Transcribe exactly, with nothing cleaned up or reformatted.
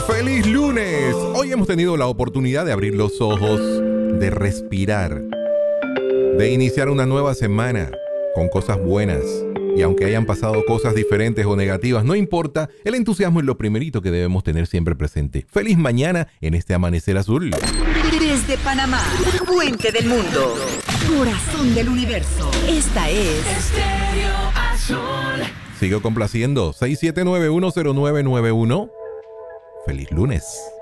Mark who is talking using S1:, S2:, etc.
S1: ¡Feliz lunes! Hoy hemos tenido la oportunidad de abrir los ojos, de respirar, de iniciar una nueva semana con cosas buenas. Y aunque hayan pasado cosas diferentes o negativas, no importa, el entusiasmo es lo primerito que debemos tener siempre presente. ¡Feliz mañana en este amanecer azul!
S2: Desde Panamá, puente del mundo, corazón del universo. Esta es Estéreo Azul.
S1: Sigo complaciendo. seis siete nueve uno cero nueve nueve uno. ¡Feliz lunes!